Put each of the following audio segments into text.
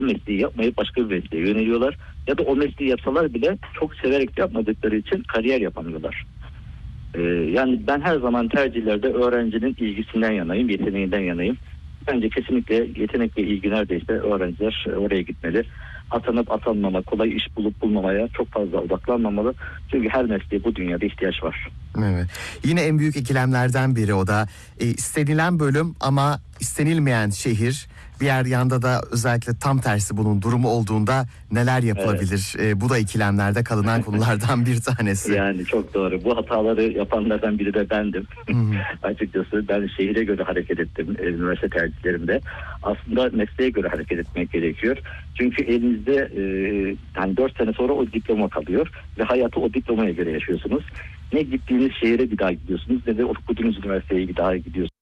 mesleği yapmayıp başka bir mesleğe yöneliyorlar. Ya da o mesleği yapsalar bile çok severek yapmadıkları için kariyer yapamıyorlar. Yani ben her zaman tercihlerde öğrencinin ilgisinden yanayım, yeteneğinden yanayım. Bence kesinlikle yetenek ve ilgi neredeyse öğrenciler oraya gitmeli. Atanıp atanmama, kolay iş bulup bulmamaya çok fazla odaklanmamalı. Çünkü her mesleğe bu dünyada ihtiyaç var. Evet. Yine en büyük ikilemlerden biri o da istenilen bölüm ama istenilmeyen şehir. Diğer yanda da özellikle tam tersi bunun durumu olduğunda neler yapılabilir? Evet. Bu da ikilemlerde kalınan konulardan bir tanesi. Yani çok doğru. Bu hataları yapanlardan biri de bendim. Açıkçası ben şehire göre hareket ettim üniversite tercihlerimde. Aslında mesleğe göre hareket etmek gerekiyor. Çünkü elinizde yani 4 sene sonra o diploma kalıyor ve hayatı o diplomaya göre yaşıyorsunuz. Ne gittiğiniz şehire bir daha gidiyorsunuz ne de okuduğunuz üniversiteye bir daha gidiyorsunuz.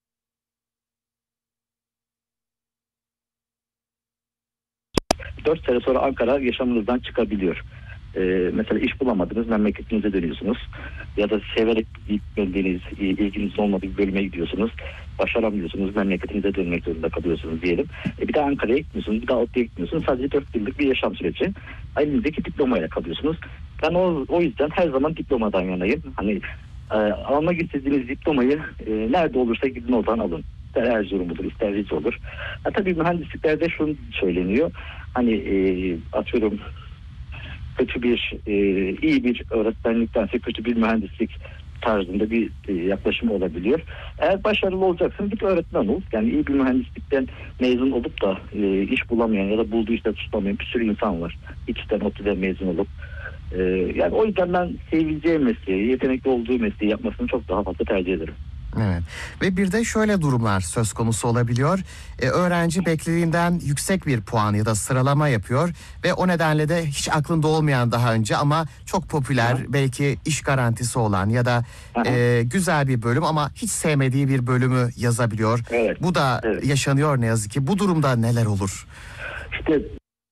4 sene sonra Ankara yaşamınızdan çıkabiliyor. Mesela iş bulamadınız, memleketinize dönüyorsunuz. Ya da severek gitmediğiniz, ilginiz olmadığı bir bölüme gidiyorsunuz. Başaramıyorsunuz, memleketinize dönmek zorunda kalıyorsunuz diyelim. Bir daha Ankara'ya gitmiyorsunuz, bir daha ODTÜ'ye gitmiyorsunuz. Sadece 4 yıllık bir yaşam süreci. Elinizdeki diplomayla kalıyorsunuz. Ben o yüzden her zaman diplomadan yanayım. Hani almak istediğiniz diplomayı nerede olursa gidin oradan alın. İster Erzurum olur, ister Rize olur. Tabii mühendisliklerde şunu söyleniyor. Hani atıyorum kötü bir iyi bir öğretmenliktense kötü bir mühendislik tarzında bir yaklaşım olabiliyor. Eğer başarılı olacaksın git öğretmen ol. Yani iyi bir mühendislikten mezun olup da iş bulamayan ya da bulduğu işte tutamayan bir sürü insan var. İçten ODTÜ'den mezun olup. Yani o yüzden ben sevileceği mesleği, yetenekli olduğu mesleği yapmasını çok daha fazla tercih ederim. Evet. Ve bir de şöyle durumlar söz konusu olabiliyor. Öğrenci beklediğinden yüksek bir puan ya da sıralama yapıyor ve o nedenle de hiç aklında olmayan daha önce ama çok popüler, belki iş garantisi olan ya da güzel bir bölüm ama hiç sevmediği bir bölümü yazabiliyor. Evet. Bu da yaşanıyor ne yazık ki. Bu durumda neler olur? İşte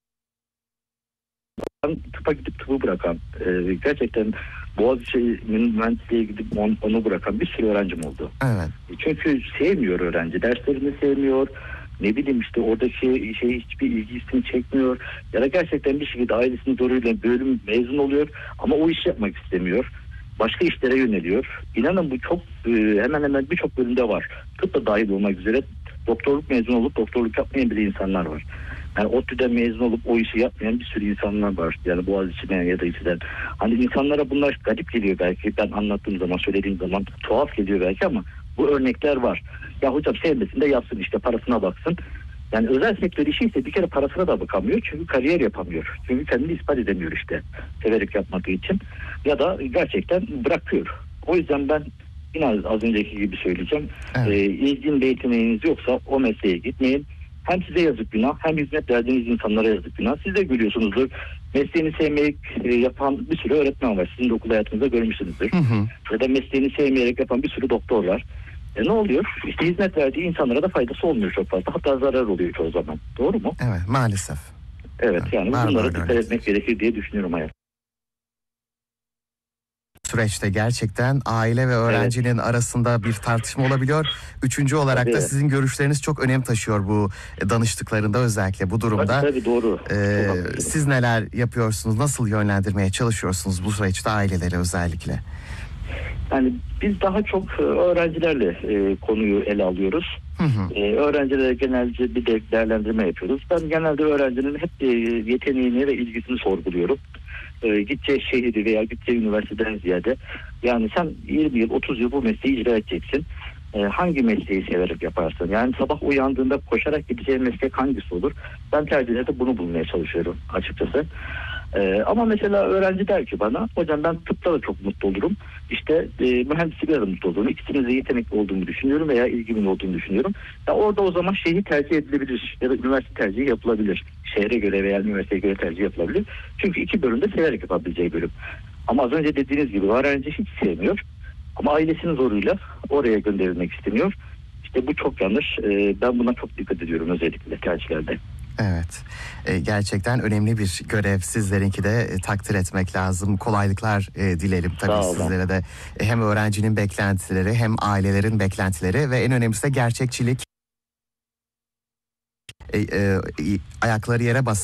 tıpa gidip tıpı bırakan, gerçekten Boğaziçi'nin mühendisliğe gidip onu bırakan bir sürü öğrencim oldu. Evet. Çünkü sevmiyor öğrenci, derslerini sevmiyor, ne bileyim işte oradaki hiçbir ilgisini çekmiyor ya da gerçekten bir şekilde ailesinin zoruyla bölüm mezun oluyor ama o işi yapmak istemiyor. Başka işlere yöneliyor. İnanın bu çok hemen hemen birçok bölümde var. Tıp da dahil olmak üzere doktorluk mezun olup doktorluk yapmayan bile insanlar var. Yani ODTÜ'den mezun olup o işi yapmayan bir sürü insanlar var. Yani Boğaziçi'den ya da İTÜ'den. Hani insanlara bunlar garip geliyor belki. Ben anlattığım zaman, söylediğim zaman tuhaf geliyor belki ama bu örnekler var. Ya hocam sevmesin de yapsın işte parasına baksın. Yani özel sektör işi ise bir kere parasına da bakamıyor. Çünkü kariyer yapamıyor. Çünkü kendini ispat edemiyor işte. Severek yapmadığı için. Ya da gerçekten bırakıyor. O yüzden ben yine az önceki gibi söyleyeceğim. Evet. İlgin ve yeteneğiniz yoksa o mesleğe gitmeyin. Hem size yazık günah hem hizmet verdiğiniz insanlara yazık günah. Siz de görüyorsunuzdur. Mesleğini sevmeyerek yapan bir sürü öğretmen var. Sizin de okul hayatınızda görmüşsünüzdür. Ya da mesleğini sevmeyerek yapan bir sürü doktor var. Ne oluyor? İşte hizmet verdiği insanlara da faydası olmuyor çok fazla. Hatta zarar oluyor çoğu zaman. Doğru mu? Evet, maalesef. Evet, yani bunlara dikkat etmek gerekir diye düşünüyorum hayat. Süreçte gerçekten aile ve öğrencinin arasında bir tartışma olabiliyor. Üçüncü olarak da sizin görüşleriniz çok önem taşıyor bu danıştıklarında, özellikle bu durumda. Tabii doğru. Siz neler yapıyorsunuz? Nasıl yönlendirmeye çalışıyorsunuz bu süreçte aileleri özellikle? Yani biz daha çok öğrencilerle konuyu ele alıyoruz. Öğrencilere genelce bir değerlendirme yapıyoruz. Ben genelde öğrencinin hep yeteneğini ve ilgisini sorguluyorum. Gideceği şehri veya gideceği üniversiteden ziyade yani sen 20 yıl 30 yıl bu mesleği icra edeceksin. Hangi mesleği severek yaparsın? Yani sabah uyandığında koşarak gideceğin meslek hangisi olur? Ben tercihlerde bunu bulmaya çalışıyorum açıkçası. Ama mesela öğrenci der ki bana hocam ben tıpta da çok mutlu olurum. İşte mühendislikle de mutlu olurum. İkisinde de yetenekli olduğumu düşünüyorum veya ilgimin olduğunu düşünüyorum. Ya orada o zaman şehir tercih edilebilir ya da üniversite tercihi yapılabilir. Şehre göre veya üniversiteye göre tercih yapılabilir. Çünkü iki bölümde severek yapabileceği bölüm. Ama az önce dediğiniz gibi öğrenci hiç sevmiyor. Ama ailesinin zoruyla oraya gönderilmek isteniyor. İşte bu çok yanlış. Ben buna çok dikkat ediyorum özellikle tercihlerde. Evet, gerçekten önemli bir görev. Sizlerinki de takdir etmek lazım. Kolaylıklar dilerim tabii sizlere de. Hem öğrencinin beklentileri hem ailelerin beklentileri ve en önemlisi de gerçekçilik. Ayakları yere basan